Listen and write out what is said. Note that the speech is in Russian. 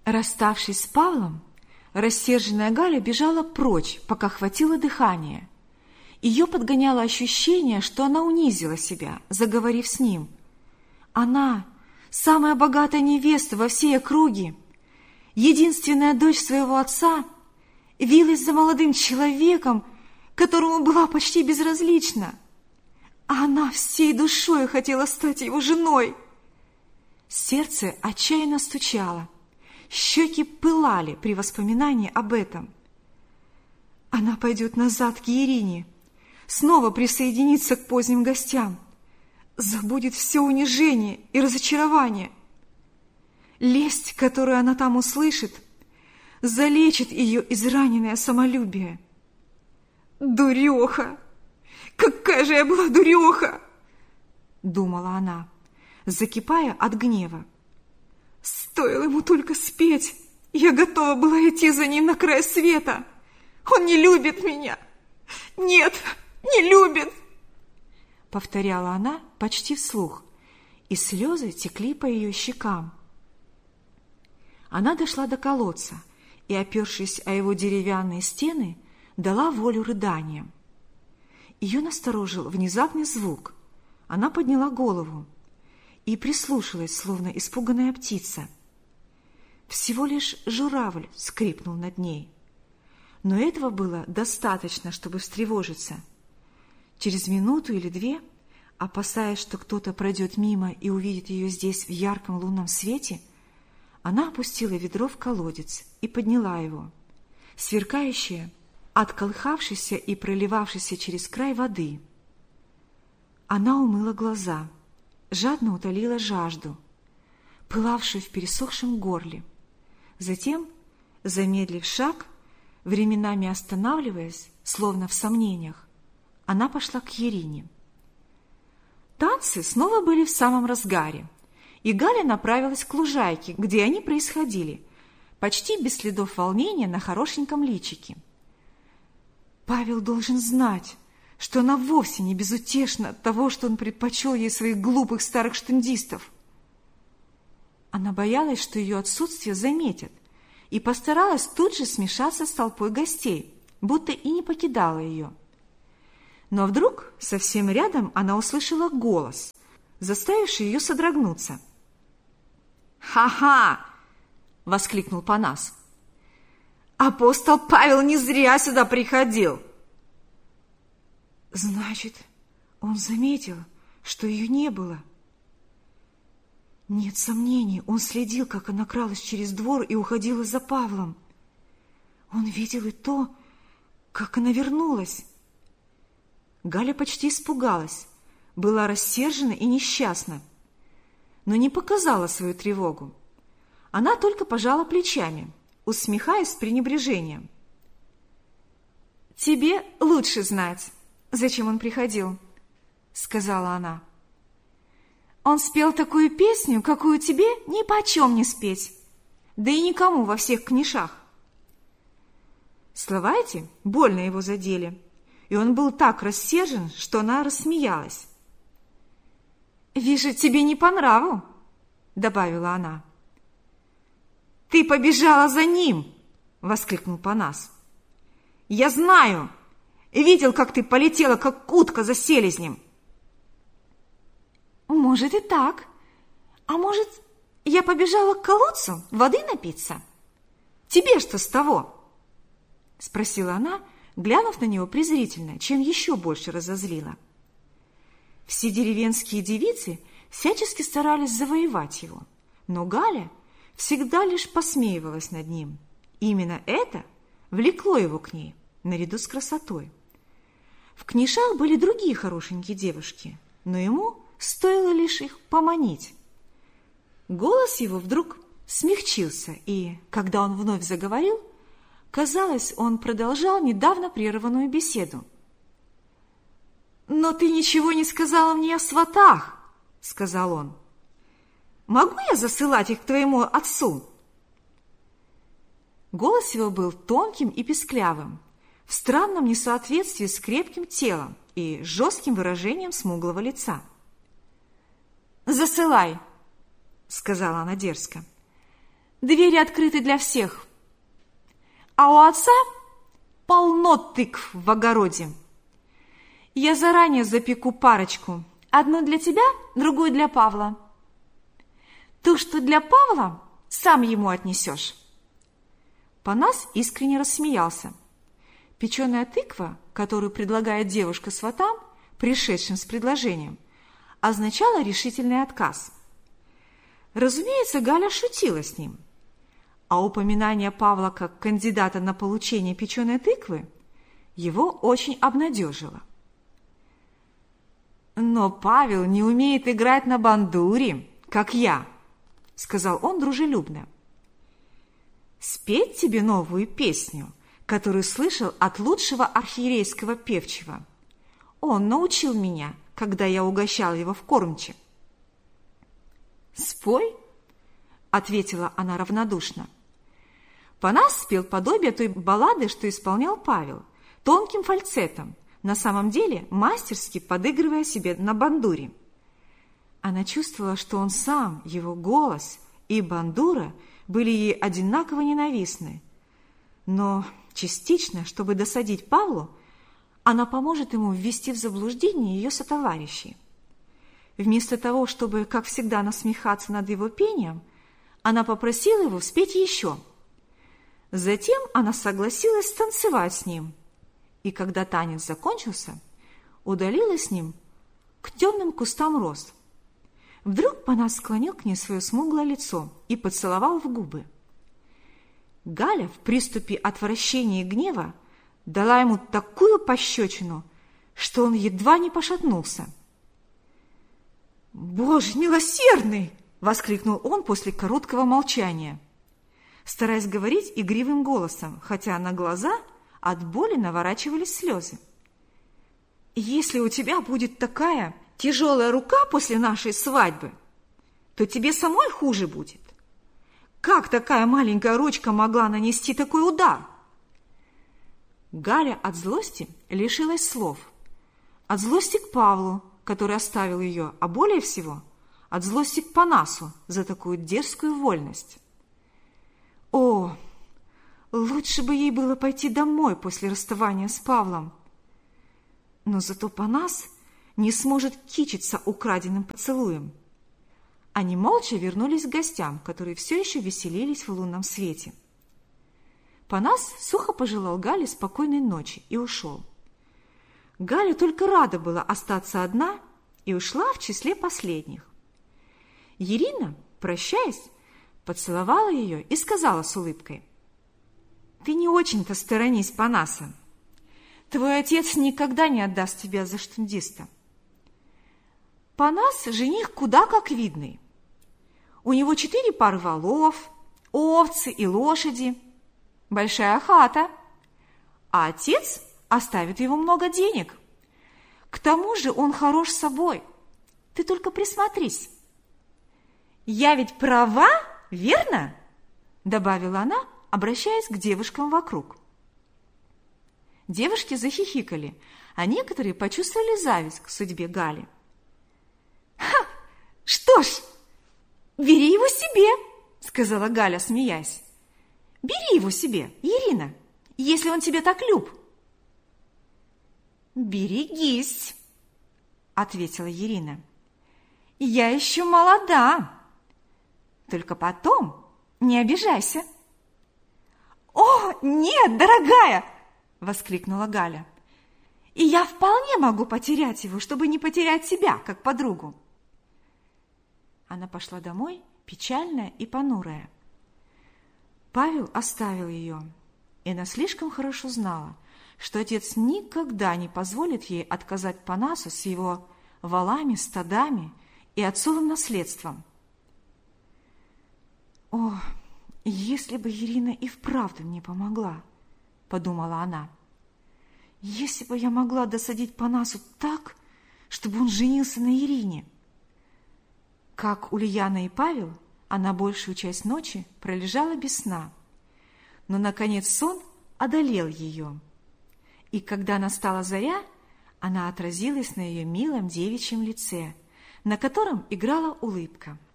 Расставшись с Павлом, рассерженная Галя бежала прочь, пока хватило дыхания. Ее подгоняло ощущение, что она унизила себя, заговорив с ним. Она, самая богатая невеста во всей округе, единственная дочь своего отца, вилась за молодым человеком, которому была почти безразлична, а она всей душой хотела стать его женой. Сердце отчаянно стучало, щеки пылали при воспоминании об этом. Она пойдет назад к Ирине, снова присоединится к поздним гостям, забудет все унижение и разочарование. Лесть, которую она там услышит, залечит ее израненное самолюбие. «Дуреха! Какая же я была дуреха!» — думала она, закипая от гнева. «Стоило ему только спеть, я готова была идти за ним на край света. Он не любит меня! Нет, не любит!» — повторяла она почти вслух, и слезы текли по ее щекам. Она дошла до колодца и, опершись о его деревянные стены, дала волю рыданиям. Ее насторожил внезапный звук. Она подняла голову и прислушалась, словно испуганная птица. Всего лишь журавль скрипнул над ней. Но этого было достаточно, чтобы встревожиться. Через минуту или две, опасаясь, что кто-то пройдет мимо и увидит ее здесь в ярком лунном свете, она опустила ведро в колодец и подняла его. Сверкающее от колыхавшейся и проливавшейся через край воды. Она умыла глаза, жадно утолила жажду, пылавшую в пересохшем горле. Затем, замедлив шаг, временами останавливаясь, словно в сомнениях, она пошла к Ирине. Танцы снова были в самом разгаре, и Галя направилась к лужайке, где они происходили, почти без следов волнения на хорошеньком личике. Павел должен знать, что она вовсе не безутешна от того, что он предпочел ей своих глупых старых штундистов. Она боялась, что ее отсутствие заметят, и постаралась тут же смешаться с толпой гостей, будто и не покидала ее. Но вдруг совсем рядом она услышала голос, заставивший ее содрогнуться. «Ха-ха!» — воскликнул Панас. «Апостол Павел не зря сюда приходил!» Значит, он заметил, что ее не было. Нет сомнений, он следил, как она кралась через двор и уходила за Павлом. Он видел и то, как она вернулась. Галя почти испугалась, была рассержена и несчастна, но не показала свою тревогу. Она только пожала плечами, усмехаясь с пренебрежением. «Тебе лучше знать, зачем он приходил», — сказала она. «Он спел такую песню, какую тебе ни почем не спеть, да и никому во всех книжах». Слова эти больно его задели, и он был так рассержен, что она рассмеялась. «Вижу, тебе не по нраву», — добавила она. «Ты побежала за ним!» — воскликнул Панас. «Я знаю! Видел, как ты полетела, как утка за селезнем!» «Может и так. А может, я побежала к колодцу воды напиться? Тебе что с того?» — спросила она, глянув на него презрительно, чем еще больше разозлила. Все деревенские девицы всячески старались завоевать его, но Галя всегда лишь посмеивалась над ним. Именно это влекло его к ней, наряду с красотой. В книжах были другие хорошенькие девушки, но ему стоило лишь их поманить. Голос его вдруг смягчился, и, когда он вновь заговорил, казалось, он продолжал недавно прерванную беседу. «Но ты ничего не сказала мне о сватах», — сказал он. «Могу я засылать их к твоему отцу?» Голос его был тонким и песклявым, в странном несоответствии с крепким телом и жестким выражением смуглого лица. «Засылай», — сказала она дерзко. Двери открыты для всех. А у отца полно тыкв в огороде. Я заранее запеку парочку. Одну для тебя, другую для Павла. То, что для Павла, сам ему отнесешь. Панас искренне рассмеялся. Печеная тыква, которую предлагает девушка сватам, пришедшим с предложением, означала решительный отказ. Разумеется, Галя шутила с ним, а упоминание Павла как кандидата на получение печеной тыквы его очень обнадежило. «Но Павел не умеет играть на бандуре, как я», — сказал он дружелюбно. «Спеть тебе новую песню, которую слышал от лучшего архиерейского певчего. Он научил меня, когда я угощал его в кормче». «Спой», — ответила она равнодушно. Панас спел подобие той баллады, что исполнял Павел, тонким фальцетом, на самом деле мастерски подыгрывая себе на бандуре. Она чувствовала, что он сам, его голос и бандура были ей одинаково ненавистны. Но частично, чтобы досадить Павлу, она поможет ему ввести в заблуждение ее сотоварищей. Вместо того, чтобы, как всегда, насмехаться над его пением, она попросила его спеть еще. Затем она согласилась танцевать с ним, и когда танец закончился, удалилась с ним к темным кустам роз. Вдруг Панас склонил к ней свое смуглое лицо и поцеловал в губы. Галя в приступе отвращения и гнева дала ему такую пощечину, что он едва не пошатнулся. «Боже милосердный!» — воскликнул он после короткого молчания, стараясь говорить игривым голосом, хотя на глаза от боли наворачивались слезы. «Если у тебя будет такая тяжелая рука после нашей свадьбы, то тебе самой хуже будет. Как такая маленькая ручка могла нанести такой удар?» Галя от злости лишилась слов. От злости к Павлу, который оставил ее, а более всего от злости к Панасу за такую дерзкую вольность. О, лучше бы ей было пойти домой после расставания с Павлом. Но зато Панас не сможет кичиться украденным поцелуем. Они молча вернулись к гостям, которые все еще веселились в лунном свете. Панас сухо пожелал Гале спокойной ночи и ушел. Галя только рада была остаться одна и ушла в числе последних. Ирина, прощаясь, поцеловала ее и сказала с улыбкой: «Ты не очень-то сторонись Панаса. Твой отец никогда не отдаст тебя за штундиста. Панас – жених куда как видный. У него 4 пары валов, овцы и лошади, большая хата, а отец оставит ему много денег. К тому же он хорош собой. Ты только присмотрись». «Я ведь права, верно?» – добавила она, обращаясь к девушкам вокруг. Девушки захихикали, а некоторые почувствовали зависть к судьбе Гали. «Ха! Что ж, бери его себе!» – сказала Галя, смеясь. «Бери его себе, Ирина, если он тебе так люб». «Берегись!» – ответила Ирина. «Я еще молода. Только потом не обижайся». «О, нет, дорогая!» – воскликнула Галя. «И я вполне могу потерять его, чтобы не потерять себя, как подругу». Она пошла домой, печальная и понурая. Павел оставил ее, и она слишком хорошо знала, что отец никогда не позволит ей отказать Панасу с его валами, стадами и отцовым наследством. «О, если бы Ирина и вправду мне помогла!» – подумала она. «Если бы я могла досадить Панасу так, чтобы он женился на Ирине!» Как Ульяна и Павел, она большую часть ночи пролежала без сна, но, наконец, сон одолел ее. И когда настала заря, она отразилась на ее милом девичьем лице, на котором играла улыбка.